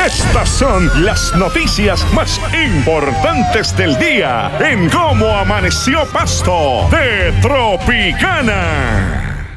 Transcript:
Estas son las noticias más importantes del día en Cómo Amaneció Pasto de Tropicana.